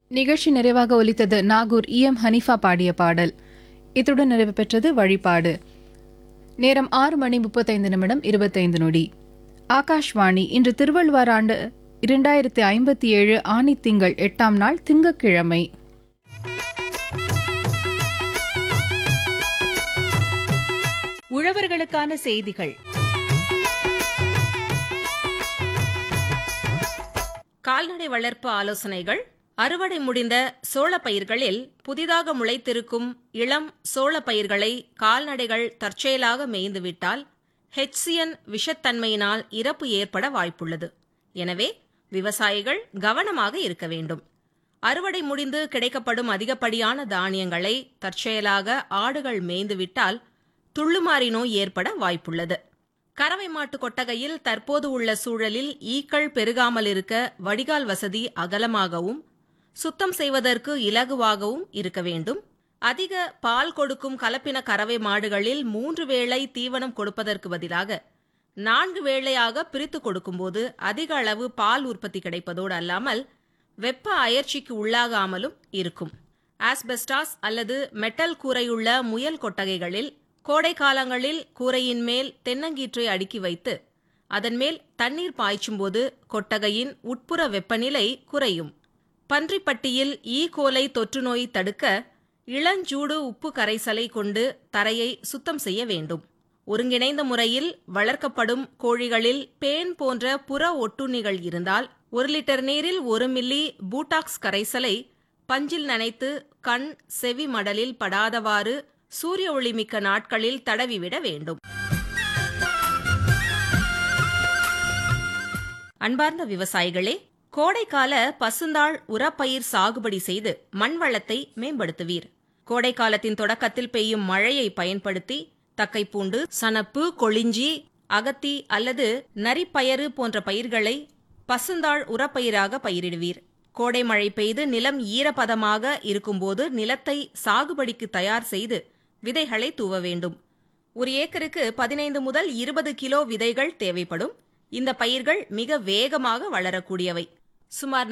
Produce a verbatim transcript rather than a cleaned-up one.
நிகழ்ச்சி நிறைவாக ஒலித்தது நாகூர் இ எம் ஹனீஃபா பாடிய பாடல். இத்துடன் நிறைவு பெற்றது வழிபாடு. நேரம் ஆறு மணி முப்பத்தைந்து நிமிடம் இருபத்தைந்து நொடி. ஆகாஷ்வாணி. இன்று திருவள்ளுவர் ஆண்டு இரண்டாயிரத்தி ஐம்பத்தி ஏழு ஆனி திங்கள் எட்டாம் நாள் திங்கட்கிழமை. உழவர்களுக்கான செய்திகள். கால்நடை வளர்ப்பு ஆலோசனைகள். அறுவடை முடிந்த சோளப்பயிர்களில் புதிதாக முளைத்திருக்கும் இளம் சோளப்பயிர்களை கால்நடைகள் தற்செயலாக மேய்ந்துவிட்டால் ஹெச்சியன் விஷத்தன்மையினால் இறப்பு ஏற்பட வாய்ப்புள்ளது. எனவே விவசாயிகள் கவனமாக இருக்க வேண்டும். அறுவடை முடிந்து கிடைக்கப்படும் அதிகப்படியான தானியங்களை தற்செயலாக ஆடுகள் மேய்ந்துவிட்டால் துள்ளுமாறி நோய் ஏற்பட வாய்ப்புள்ளது. கறவை மாட்டு கொட்டகையில் தற்போது உள்ள சூழலில் ஈக்கள் பெருகாமல் இருக்க வடிகால் வசதி அகலமாகவும் சுத்தம் செய்வதற்கு இலகுவாகவும் இருக்க வேண்டும். அதிக பால் கொடுக்கும் கலப்பின கறவை மாடுகளில் மூன்று வேளை தீவனம் கொடுப்பதற்கு பதிலாக நான்கு வேளையாக பிரித்து கொடுக்கும்போது அதிக அளவு பால் உற்பத்தி கிடைப்பதோடு அல்லாமல் வெப்ப அயற்சிக்கு உள்ளாகாமலும் இருக்கும். ஆஸ்பெஸ்டாஸ் அல்லது மெட்டல் கூரையுள்ள முயல் கொட்டகைகளில் கோடை காலங்களில் கூரையின் மேல் தென்னங்கீற்றை அடுக்கி வைத்து அதன் மேல் தண்ணீர் பாய்ச்சும்போது கொட்டகையின் உட்புற வெப்பநிலை குறையும். பன்றிப்பட்டியில் ஈ கோலை தொற்று நோய் தடுக்க இளஞ்சூடு உப்பு கரைசலை கொண்டு தரையை சுத்தம் செய்ய வேண்டும். ஒருங்கிணைந்த முறையில் வளர்க்கப்படும் கோழிகளில் பேன் போன்ற புற ஒட்டுண்ணிகள் இருந்தால் ஒரு லிட்டர் நீரில் ஒரு மில்லி பூட்டாக்ஸ் கரைசலை பஞ்சில் நனைத்து கண் செவி மடலில் படாதவாறு சூரிய ஒளிமிக்க நாட்களில் தடவிவிட வேண்டும். அன்பார்ந்த விவசாயிகளே, கோடைக்கால பசுந்தாள் உரப்பயிர் சாகுபடி செய்து மண் வளத்தை மேம்படுத்துவீர். கோடை காலத்தின் தொடக்கத்தில் பெய்யும் மழையை பயன்படுத்தி தக்கைப்பூண்டு, சணப்பு, கொளிஞ்சி, அகத்தி அல்லது நரிப்பயறு போன்ற பயிர்களை பசுந்தாள் உரப்பயிராக பயிரிடுவீர். கோடை மழை பெய்து நிலம் ஈரப்பதமாக இருக்கும்போது நிலத்தை சாகுபடிக்கு தயார் செய்து விதைகளை தூவ வேண்டும். ஒரு ஏக்கருக்கு பதினைந்து முதல் இருபது கிலோ விதைகள் தேவைப்படும். இந்த பயிர்கள் மிக வேகமாக வளரக்கூடியவை. சுமார்